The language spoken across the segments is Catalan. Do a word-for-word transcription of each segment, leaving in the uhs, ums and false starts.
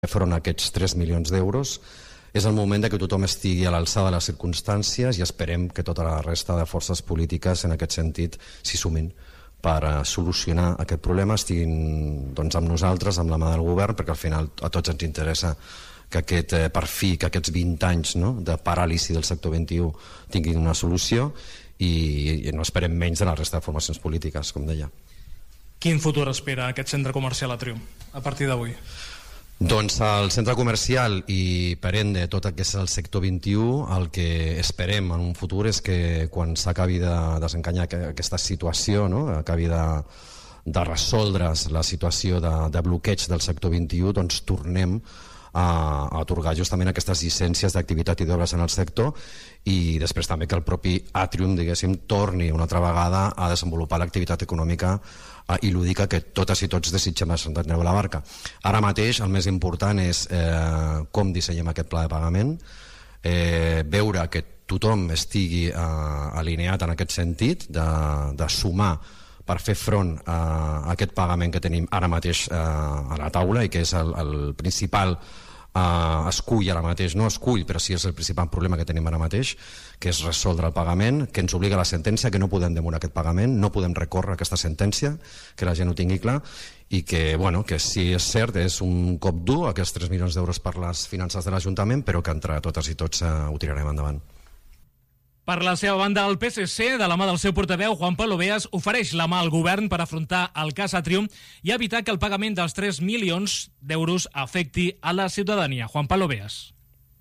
front a aquests tres milions d'euros. És el moment de que tothom estigui a l'alçada de les circumstàncies i esperem que tota la resta de forces polítiques en aquest sentit s'hi sumin per solucionar aquest problema, estiguin doncs, amb nosaltres, amb la mà del govern, perquè al final a tots ens interessa que aquest, eh, per fi, que aquests vint anys, no?, de paràlisi del sector vint i u tinguin una solució i, i no esperem menys de la resta de formacions polítiques, com deia. Quin futur espera aquest centre comercial Atrium a partir d'avui? Doncs el centre comercial i per ende tot el que és el sector vint i u, el que esperem en un futur és que quan s'acabi de desencanyar aquesta situació, no?, acabi de, de resoldre's la situació de, de bloqueig del sector vint i u, doncs tornem a, a atorgar justament aquestes llicències d'activitat i d'obres en el sector i després també que el propi Atrium, diguéssim, torni una altra vegada a desenvolupar l'activitat econòmica i lúdica que totes i tots desitgem a Sant Andreu de la Barca. Ara mateix el més important és eh, com dissenyem aquest pla de pagament, eh, veure que tothom estigui eh, alineat en aquest sentit de, de sumar per fer front a aquest pagament que tenim ara mateix eh, a la taula i que és el, el principal Uh, escull ara mateix, no escull però sí és el principal problema que tenim ara mateix, que és resoldre el pagament, que ens obliga la sentència, que no podem demorar aquest pagament, no podem recórrer aquesta sentència, que la gent ho tingui clar i que, bueno, que sí és cert, és un cop dur aquests tres milions d'euros per les finances de l'Ajuntament, però que entre totes i tots uh, ho tirarem endavant. Per la seva banda, el P S C, de la mà del seu portaveu, Juan Pablo Beas, ofereix la mà al govern per afrontar el cas Atrium i evitar que el pagament dels tres milions d'euros afecti a la ciutadania. Juan Pablo Beas.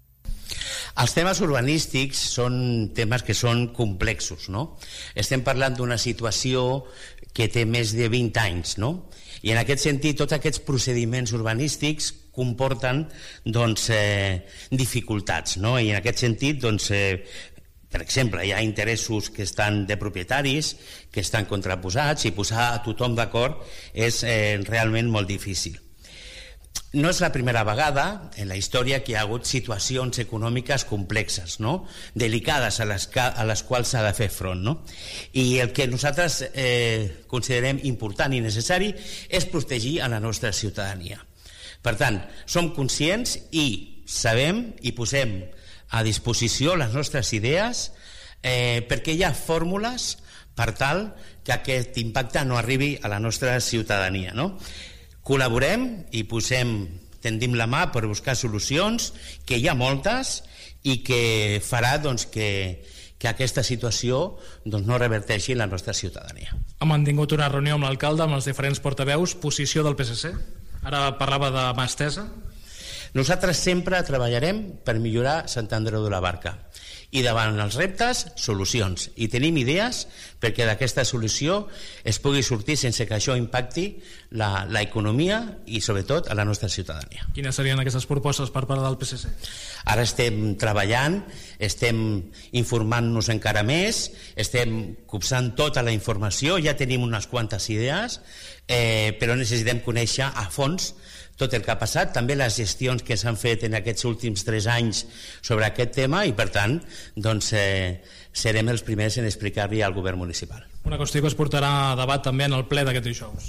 Els temes urbanístics són temes que són complexos, no? Estem parlant d'una situació que té més de vint anys, no? I en aquest sentit, tots aquests procediments urbanístics comporten doncs, eh, dificultats, no? I en aquest sentit, doncs, eh, per exemple, hi ha interessos que estan de propietaris, que estan contraposats, i posar a tothom d'acord és eh, realment molt difícil. No és la primera vegada en la història que hi ha hagut situacions econòmiques complexes, no?, delicades a les, a les quals s'ha de fer front, no? I el que nosaltres eh, considerem important i necessari és protegir a la nostra ciutadania. Per tant, som conscients i sabem i posem a disposició les nostres idees eh, perquè hi ha fórmules per tal que aquest impacte no arribi a la nostra ciutadania, no? Col·laborem i posem, tendim la mà per buscar solucions, que hi ha moltes i que farà doncs, que, que aquesta situació doncs, no reverteixi en la nostra ciutadania. Ha mantingut una reunió amb l'alcalde, amb els diferents portaveus, posició del P S C? Ara parlava de mà estesa. Nosaltres sempre treballarem per millorar Sant Andreu de la Barca i davant els reptes, solucions, i tenim idees perquè d'aquesta solució es pugui sortir sense que això impacti la, la economia i sobretot a la nostra ciutadania. Quines serien aquestes propostes per part del P S C? Ara estem treballant, estem informant-nos encara més, estem copsant tota la informació, ja tenim unes quantes idees, eh, però necessitem conèixer a fons tot el que ha passat, també les gestions que s'han fet en aquests últims tres anys sobre aquest tema i, per tant, doncs, eh, serem els primers en explicar-li al govern municipal. Una qüestió que es portarà a debat també en el ple d'aquest dijous.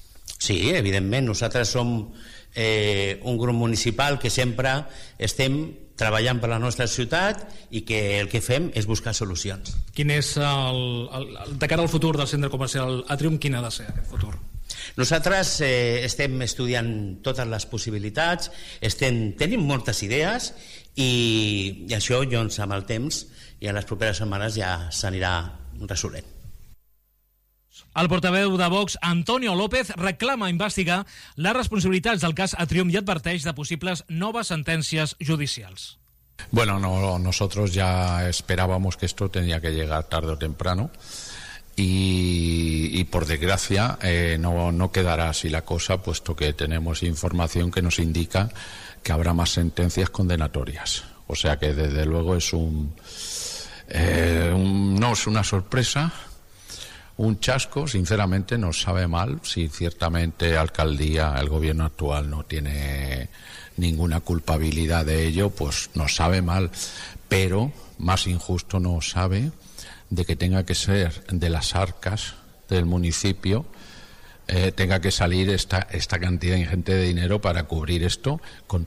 Sí, evidentment, nosaltres som eh, un grup municipal que sempre estem treballant per la nostra ciutat i que el que fem és buscar solucions. Quin és el, el, de cara al futur del centre comercial Atrium, quin ha de ser aquest futur? Nosaltres eh, estem estudiant totes les possibilitats, estem, tenim moltes idees i, i això doncs, amb el temps i en les properes setmanes ja s'anirà resolent. El portaveu de Vox, Antonio López, reclama investigar les responsabilitats del cas Atrium i adverteix de possibles noves sentències judicials. Bueno, no, nosotros ya esperábamos que esto tenía que llegar tarde o temprano. Y, y por desgracia eh, no, no quedará así la cosa, puesto que tenemos información que nos indica que habrá más sentencias condenatorias. O sea que desde luego es un, eh, un no es una sorpresa, un chasco. Sinceramente nos sabe mal. Si ciertamente alcaldía, el gobierno actual no tiene ninguna culpabilidad de ello, pues nos sabe mal, pero más injusto nos sabe de que tenga que ser de las arcas del municipio eh, tenga que salir esta, esta cantidad ingente de dinero para cubrir esto con